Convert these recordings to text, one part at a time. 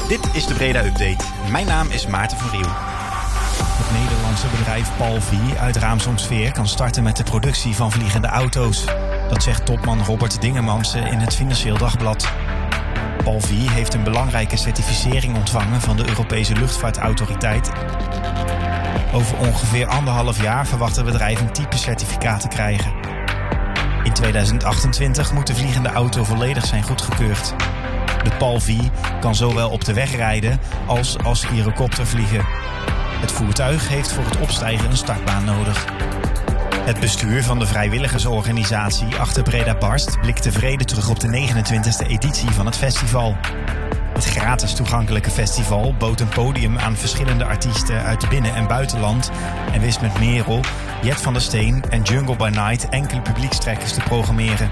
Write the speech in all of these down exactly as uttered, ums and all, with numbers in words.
Dit is de Breda Update. Mijn naam is Maarten van Riel. Het Nederlandse bedrijf Palvie uit Raamsdonksveer kan starten met de productie van vliegende auto's. Dat zegt topman Robert Dingemansen in het Financieel Dagblad. Palvie heeft een belangrijke certificering ontvangen van de Europese Luchtvaartautoriteit. Over ongeveer anderhalf jaar verwacht het bedrijf een typecertificaat te krijgen. In tweeduizend achtentwintig moet de vliegende auto volledig zijn goedgekeurd. De Palvie kan zowel op de weg rijden als als gyrocopter vliegen. Het voertuig heeft voor het opstijgen een startbaan nodig. Het bestuur van de vrijwilligersorganisatie Achter Breda Barst blikt tevreden terug op de negenentwintigste editie van het festival. Het gratis toegankelijke festival bood een podium aan verschillende artiesten uit binnen- en buitenland en wist met Merel, Jet van der Steen en Jungle by Night enkele publiekstrekkers te programmeren.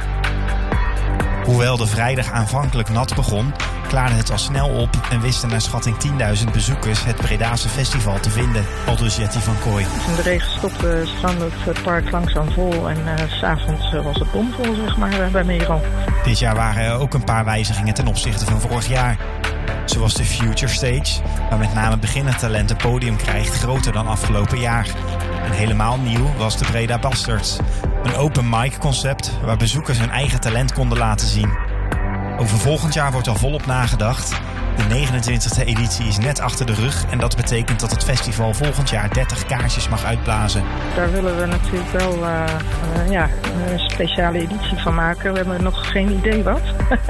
Hoewel de vrijdag aanvankelijk nat begon, klaarde het al snel op en wisten naar schatting tienduizend bezoekers het Bredaanse festival te vinden, aldus Jetty van Kooi. Toen de regen stopte, stroomde het park langzaam vol en uh, 's avonds uh, was het bomvol, zeg maar, uh, bij Merel. Dit jaar waren er ook een paar wijzigingen ten opzichte van vorig jaar. Zoals de Future Stage, waar met name beginnend talent een podium krijgt, groter dan afgelopen jaar. En helemaal nieuw was de Breda Bastards. Een open mic concept waar bezoekers hun eigen talent konden laten zien. Over volgend jaar wordt al volop nagedacht. De negenentwintigste editie is net achter de rug en dat betekent dat het festival volgend jaar dertig kaarsjes mag uitblazen. Daar willen we natuurlijk wel uh, uh, ja, een speciale editie van maken. We hebben nog geen idee wat.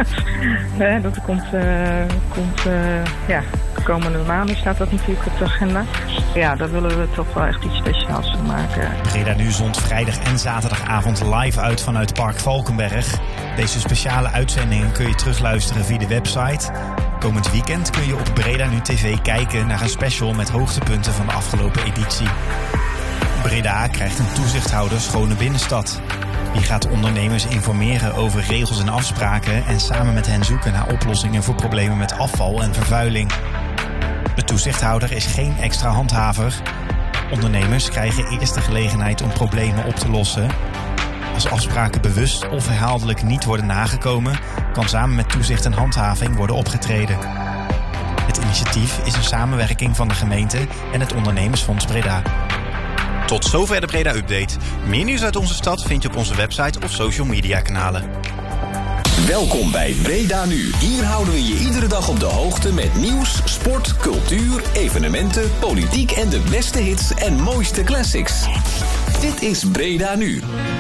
dat komt, uh, komt uh, ja, de komende maanden staat dat natuurlijk op de agenda. Ja, daar willen we toch wel echt iets speciaals van maken. Breda Nu zond vrijdag en zaterdagavond live uit vanuit Park Valkenberg. Deze speciale uitzendingen kun je terugluisteren via de website. Komend weekend kun je op Breda Nu T V kijken naar een special met hoogtepunten van de afgelopen editie. Breda krijgt een toezichthouder schone binnenstad. Die gaat ondernemers informeren over regels en afspraken en samen met hen zoeken naar oplossingen voor problemen met afval en vervuiling. De toezichthouder is geen extra handhaver. Ondernemers krijgen eerst de gelegenheid om problemen op te lossen. Als afspraken bewust of herhaaldelijk niet worden nagekomen, kan samen met toezicht en handhaving worden opgetreden. Het initiatief is een samenwerking van de gemeente en het Ondernemersfonds Breda. Tot zover de Breda Update. Meer nieuws uit onze stad vind je op onze website of social media kanalen. Welkom bij Breda Nu. Hier houden we je iedere dag op de hoogte met nieuws, sport, cultuur, evenementen, politiek en de beste hits en mooiste classics. Dit is Breda Nu.